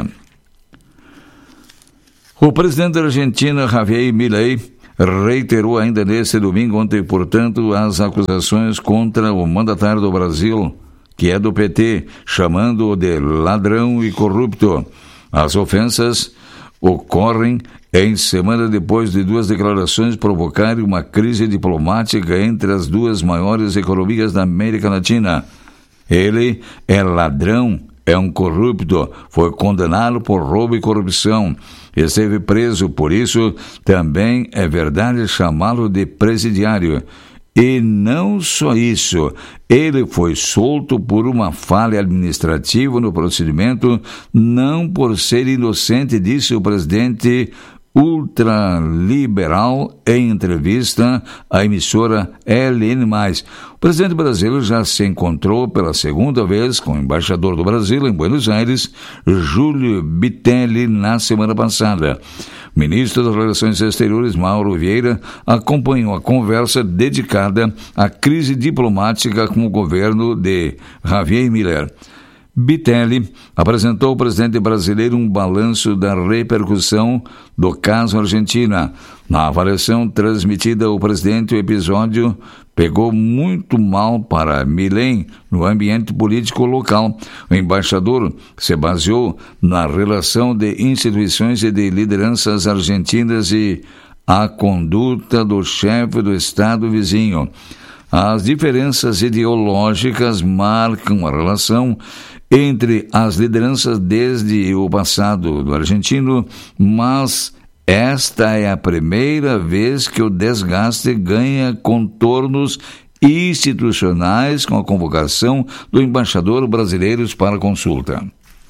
O presidente da Argentina, Javier Milei, reiterou ainda neste domingo, ontem, portanto, as acusações contra o mandatário do Brasil, que é do PT, chamando-o de ladrão e corrupto. As ofensas ocorrem em semana depois de 2 declarações provocarem uma crise diplomática entre as 2 maiores economias da América Latina. Ele é ladrão, é um corrupto, foi condenado por roubo e corrupção, esteve preso, por isso também é verdade chamá-lo de presidiário. E não só isso, ele foi solto por uma falha administrativa no procedimento, não por ser inocente, disse o presidente ultraliberal em entrevista à emissora LN+. O presidente brasileiro já se encontrou pela segunda vez com o embaixador do Brasil em Buenos Aires, Júlio Bitelli, na semana passada. O ministro das Relações Exteriores, Mauro Vieira, acompanhou a conversa dedicada à crise diplomática com o governo de Javier Milei. Bitelli apresentou ao presidente brasileiro um balanço da repercussão do caso Argentina. Na avaliação transmitida ao presidente, o episódio pegou muito mal para Milei no ambiente político local. O embaixador se baseou na relação de instituições e de lideranças argentinas e a conduta do chefe do Estado vizinho. As diferenças ideológicas marcam a relação entre as lideranças desde o passado do argentino, mas esta é a primeira vez que o desgaste ganha contornos institucionais com a convocação do embaixador brasileiro para consulta.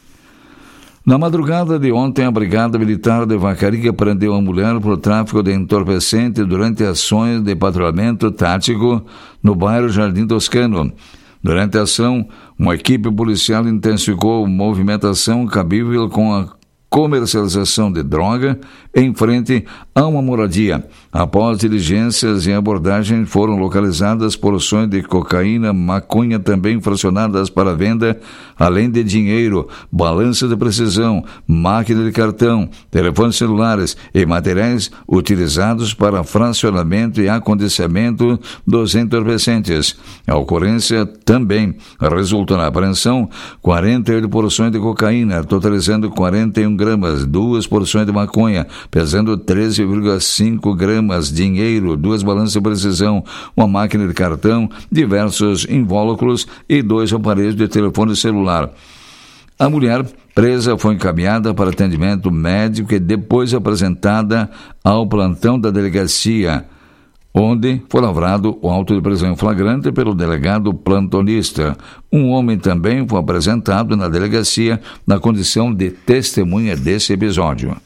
Na madrugada de ontem, a Brigada Militar de Vacaria prendeu uma mulher por tráfico de entorpecente durante ações de patrulhamento tático no bairro Jardim Toscano. Durante a ação, uma equipe policial intensificou a movimentação cabível com a comercialização de droga em frente a uma moradia. Após diligências e abordagem, foram localizadas porções de cocaína, maconha também fracionadas para venda, além de dinheiro, balança de precisão, máquina de cartão, telefones celulares e materiais utilizados para fracionamento e acondicionamento dos entorpecentes. A ocorrência também resultou na apreensão 48 porções de cocaína, totalizando 41 gramas, 2 porções de maconha, pesando 13,5 gramas, dinheiro, 2 balanças de precisão, uma máquina de cartão, diversos invólucros e 2 aparelhos de telefone celular. A mulher presa foi encaminhada para atendimento médico e depois apresentada ao plantão da delegacia, onde foi lavrado o auto de prisão em flagrante pelo delegado plantonista. Um homem também foi apresentado na delegacia na condição de testemunha desse episódio.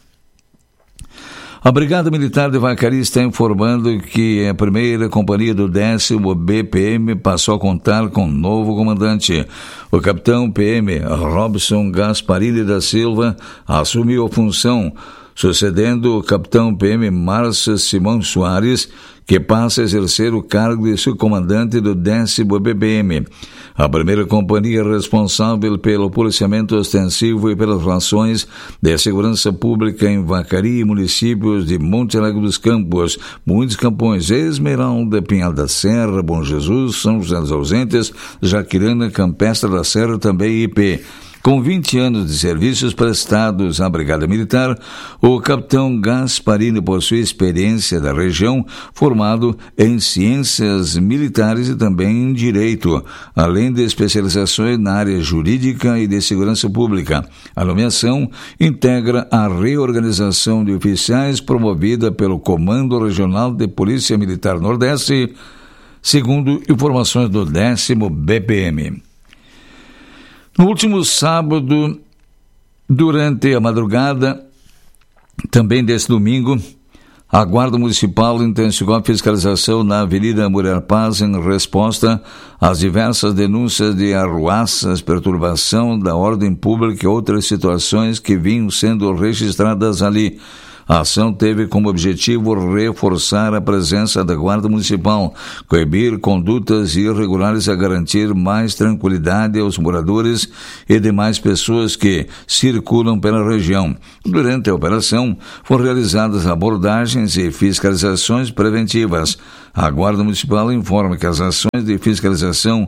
A Brigada Militar de Vacaria está informando que a primeira companhia do 10º BPM passou a contar com um novo comandante. O capitão PM Robson Gasparini da Silva assumiu a função, sucedendo o capitão PM Márcio Simão Soares, que passa a exercer o cargo de subcomandante do 10º BPM. A primeira companhia responsável pelo policiamento ostensivo e pelas ações de segurança pública em Vacaria e municípios de Monte Alegre dos Campos, Muitos Campos, Esmeralda, Pinhal da Serra, Bom Jesus, São José dos Ausentes, Jaquirana, Campestre da Serra, também IP. Com 20 anos de serviços prestados à Brigada Militar, o capitão Gasparini possui experiência da região, formado em ciências militares e também em direito, além de especializações na área jurídica e de segurança pública. A nomeação integra a reorganização de oficiais promovida pelo Comando Regional de Polícia Militar Nordeste, segundo informações do 10º BPM. No último sábado, Durante a madrugada, também desse domingo, a Guarda Municipal intensificou a fiscalização na Avenida Mulher Paz em resposta às diversas denúncias de arruaças, perturbação da ordem pública e outras situações que vinham sendo registradas ali. A ação teve como objetivo reforçar a presença da Guarda Municipal, coibir condutas irregulares a garantir mais tranquilidade aos moradores e demais pessoas que circulam pela região. Durante a operação, foram realizadas abordagens e fiscalizações preventivas. A Guarda Municipal informa que as ações de fiscalização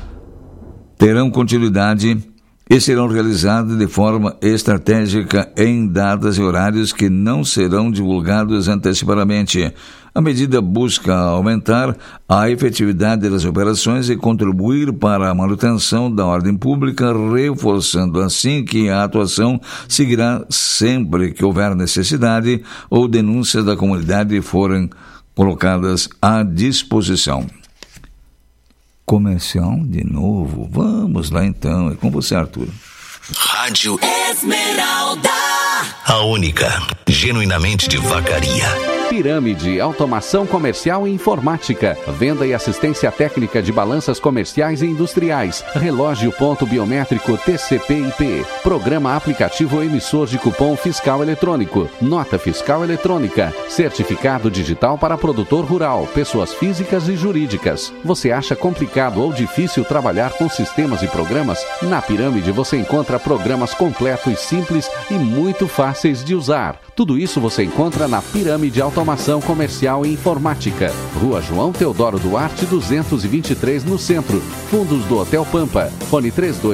terão continuidade e serão realizadas de forma estratégica em datas e horários que não serão divulgados antecipadamente. A medida busca aumentar a efetividade das operações e contribuir para a manutenção da ordem pública, reforçando assim que a atuação seguirá sempre que houver necessidade ou denúncias da comunidade forem colocadas à disposição. Comercial de novo. Vamos lá então. É com você, Arthur. Rádio Esmeralda. A única, genuinamente de Vacaria. Pirâmide, automação comercial e informática, venda e assistência técnica de balanças comerciais e industriais, relógio ponto biométrico TCP/IP, programa aplicativo emissor de cupom fiscal eletrônico, nota fiscal eletrônica, certificado digital para produtor rural, pessoas físicas e jurídicas. Você acha complicado ou difícil trabalhar com sistemas e programas? Na Pirâmide você encontra programas completos, simples e muito fáceis de usar. Tudo isso você encontra na Pirâmide Automação Comercial e Informática. Rua João Teodoro Duarte, 223, no centro. Fundos do Hotel Pampa. Fone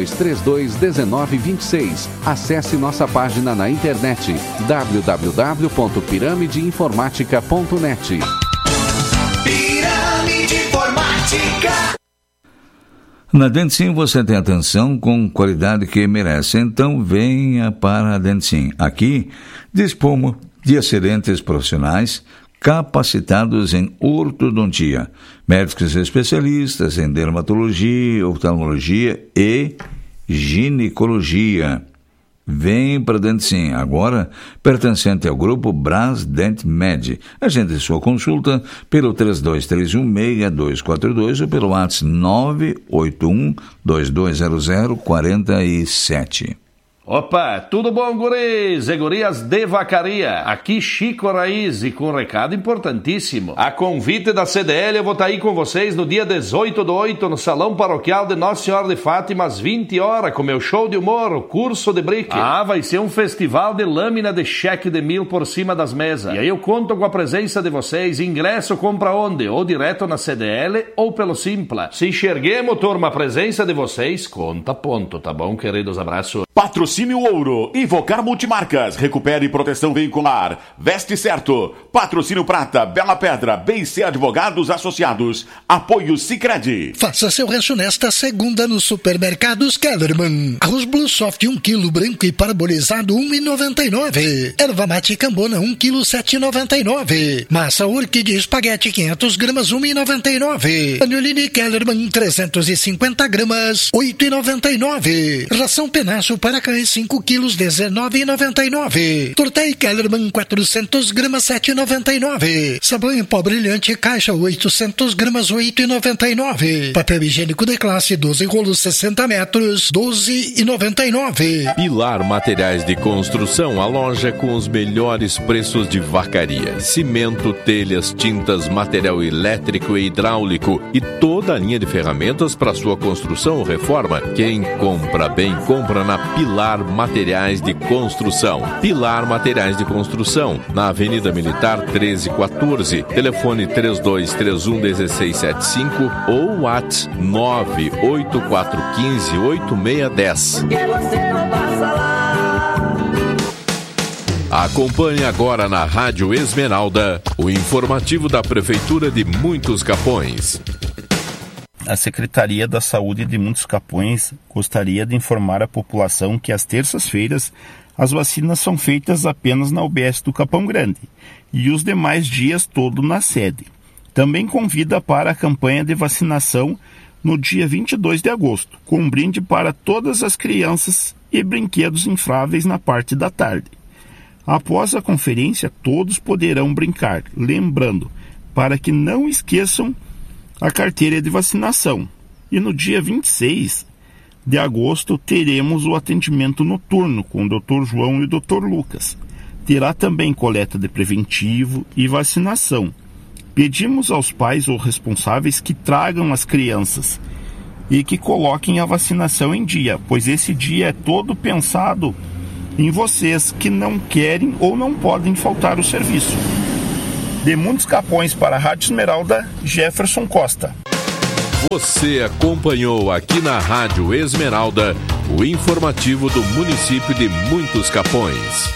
3232-1926. Acesse nossa página na internet www.piramideinformatica.net. Pirâmide Informática. Na Densim você tem atenção com qualidade que merece, então venha para a Densim. Aqui dispomos de excelentes profissionais capacitados em ortodontia, médicos especialistas em dermatologia, oftalmologia e ginecologia. Vem para Dentim, agora pertencente ao grupo Braz Dent Med. Agende sua consulta pelo 3231-6242 ou pelo WhatsApp 981-2200-47. Opa, tudo bom, guris e gurias de Vacaria? Aqui Chico Raiz e com um recado importantíssimo. A convite da CDL eu vou estar aí com vocês no dia 18/8 no Salão Paroquial de Nossa Senhora de Fátima às 20 horas com meu show de humor, o curso de brique. Vai ser um festival de lâmina de cheque de 1.000 por cima das mesas. E aí eu conto com a presença de vocês. Ingresso compra onde? Ou direto na CDL ou pelo Simpla. Se enxerguemos, turma, a presença de vocês, conta ponto, tá bom, queridos? Abraço. Patrocínio Ouro, Invocar Multimarcas, Recupere Proteção Veicular, Veste Certo, Patrocínio Prata, Bela Pedra, BC Advogados Associados, Apoio Sicredi. Faça seu rancho nesta segunda nos supermercados Kellerman. Arroz Blue Soft 1 kg branco e parabolizado 1,99. Erva mate Cambona 1 kg 7,99. Massa orquídea espaguete 500 gramas 1,99. Panolini Kellerman 350 gramas 8,99. Ração Penacho para cães 5 quilos 19,99. Tortei Kellerman 400 gramas 7,99. Sabão em pó brilhante caixa 800 gramas 8,99. Papel higiênico de classe 12 rolos 60 metros 12,99. Pilar Materiais de Construção, a loja com os melhores preços de Vacaria. Cimento, telhas, tintas, material elétrico e hidráulico e toda a linha de ferramentas para sua construção ou reforma. Quem compra bem, compra na Pilar Materiais de Construção. Pilar Materiais de Construção, na Avenida Militar 1314, telefone 3231-1675 ou WhatsApp 98415-8610. Acompanhe agora na Rádio Esmeralda o informativo da Prefeitura de Muitos Capões. A Secretaria da Saúde de Muitos Capões gostaria de informar a população que às terças-feiras as vacinas são feitas apenas na UBS do Capão Grande e os demais dias todo na sede. Também convida para a campanha de vacinação no dia 22 de agosto, com um brinde para todas as crianças e brinquedos infláveis na parte da tarde. Após a conferência, todos poderão brincar, lembrando, para que não esqueçam a carteira de vacinação. E no dia 26 de agosto teremos o atendimento noturno com o Dr. João e o Dr. Lucas. Terá também coleta de preventivo e vacinação. Pedimos aos pais ou responsáveis que tragam as crianças e que coloquem a vacinação em dia, pois esse dia é todo pensado em vocês que não querem ou não podem faltar o serviço. De Muitos Capões para a Rádio Esmeralda, Jefferson Costa. Você acompanhou aqui na Rádio Esmeralda o informativo do município de Muitos Capões.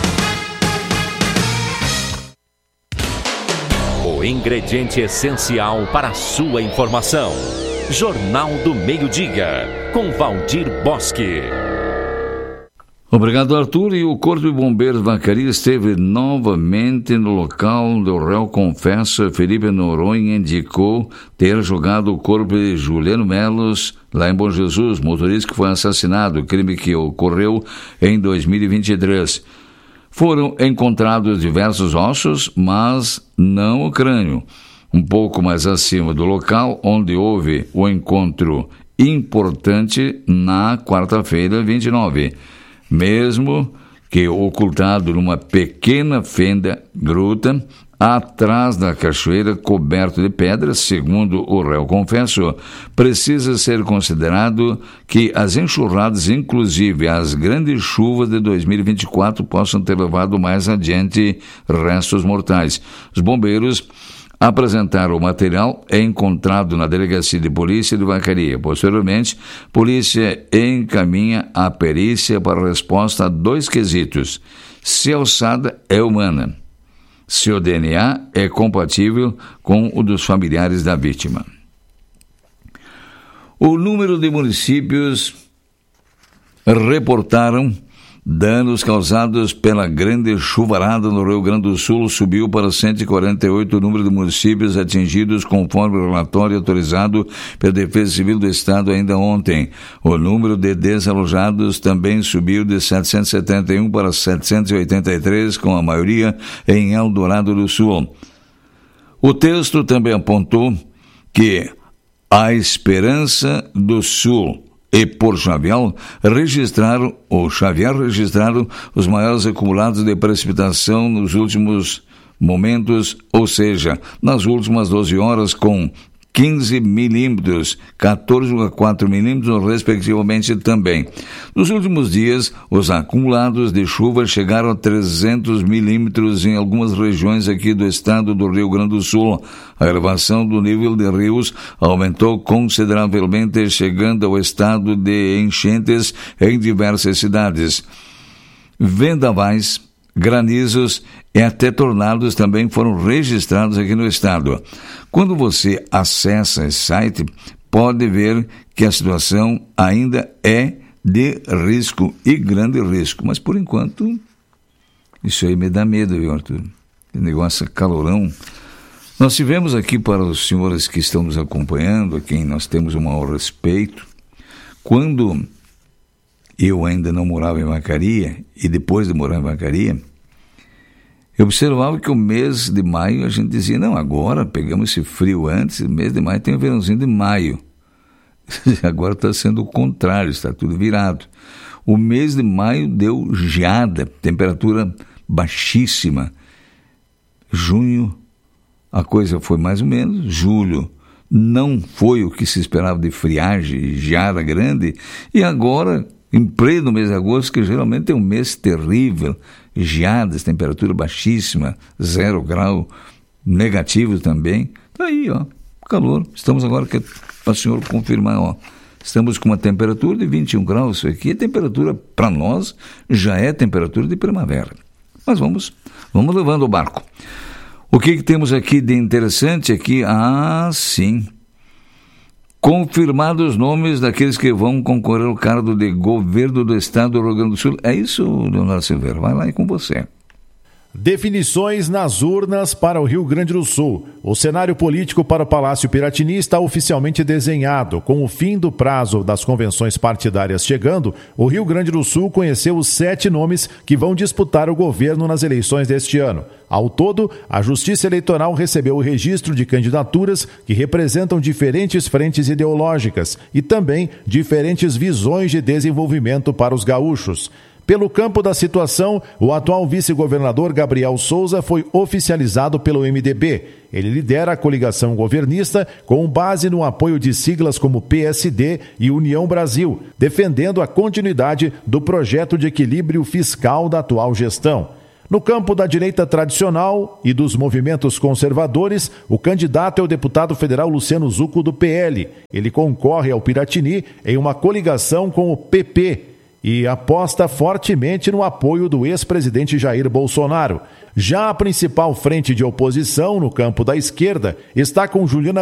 O ingrediente essencial para a sua informação. Jornal do Meio-Dia, com Valdir Bosque. Obrigado, Arthur. E o Corpo de Bombeiros Vacaria esteve novamente no local onde o réu confesso Felipe Noronha indicou ter jogado o corpo de Juliano Melos lá em Bom Jesus, motorista que foi assassinado, crime que ocorreu em 2023. Foram encontrados diversos ossos, mas não o crânio. Um pouco mais acima do local onde houve o encontro importante na quarta-feira, 29. Mesmo que ocultado numa pequena fenda, gruta, atrás da cachoeira coberto de pedras, segundo o réu confesso, precisa ser considerado que as enxurradas, inclusive as grandes chuvas de 2024, possam ter levado mais adiante restos mortais. Os bombeiros apresentaram o material encontrado na Delegacia de Polícia de Vacaria. Posteriormente, a polícia encaminha a perícia para resposta a 2 quesitos: se a ossada é humana, se o DNA é compatível com o dos familiares da vítima. O número de municípios reportaram danos causados pela grande chuvarada no Rio Grande do Sul subiu para 148 o número de municípios atingidos, conforme o relatório autorizado pela Defesa Civil do Estado ainda ontem. O número de desalojados também subiu de 771 para 783, com a maioria em Eldorado do Sul. O texto também apontou que a Esperança do Sul e por Xavier registraram os maiores acumulados de precipitação nos últimos momentos, ou seja, nas últimas 12 horas, com 15 milímetros, 14,4 milímetros, respectivamente também. Nos últimos dias, os acumulados de chuva chegaram a 300 milímetros em algumas regiões aqui do estado do Rio Grande do Sul. A elevação do nível de rios aumentou consideravelmente, chegando ao estado de enchentes em diversas cidades. Vendavais, granizos e até tornados também foram registrados aqui no estado. Quando você acessa esse site, pode ver que a situação ainda é de risco e grande risco. Mas, por enquanto, isso aí me dá medo, viu, Arthur? Esse negócio calorão. Nós tivemos aqui, para os senhores que estão nos acompanhando, a quem nós temos o maior respeito, quando eu ainda não morava em Vacaria, e depois de morar em Vacaria, eu observava que o mês de maio a gente dizia, não, agora pegamos esse frio antes, o mês de maio tem o verãozinho de maio. Agora está sendo o contrário, está tudo virado. O mês de maio deu geada, temperatura baixíssima. Junho, a coisa foi mais ou menos. Julho não foi o que se esperava de friagem, geada grande. E agora, em pleno mês de agosto, que geralmente é um mês terrível, geadas, temperatura baixíssima, 0 grau, negativo também. Está aí, ó, calor. Estamos agora, para o senhor confirmar, ó, estamos com uma temperatura de 21 graus. Isso aqui é temperatura, para nós, já é temperatura de primavera. Mas vamos levando o barco. O que temos aqui de interessante aqui? Ah, sim. Confirmados os nomes daqueles que vão concorrer ao cargo de governo do estado do Rio Grande do Sul. É isso, Leonardo Silveira? Vai lá e com você. Definições nas urnas para o Rio Grande do Sul. O cenário político para o Palácio Piratini está oficialmente desenhado. Com o fim do prazo das convenções partidárias chegando, o Rio Grande do Sul conheceu os 7 nomes que vão disputar o governo nas eleições deste ano. Ao todo, a Justiça Eleitoral recebeu o registro de candidaturas que representam diferentes frentes ideológicas e também diferentes visões de desenvolvimento para os gaúchos. Pelo campo da situação, o atual vice-governador Gabriel Souza foi oficializado pelo MDB. Ele lidera a coligação governista com base no apoio de siglas como PSD e União Brasil, defendendo a continuidade do projeto de equilíbrio fiscal da atual gestão. No campo da direita tradicional e dos movimentos conservadores, o candidato é o deputado federal Luciano Zucco, do PL. Ele concorre ao Piratini em uma coligação com o PP e aposta fortemente no apoio do ex-presidente Jair Bolsonaro. Já a principal frente de oposição no campo da esquerda está com Juliana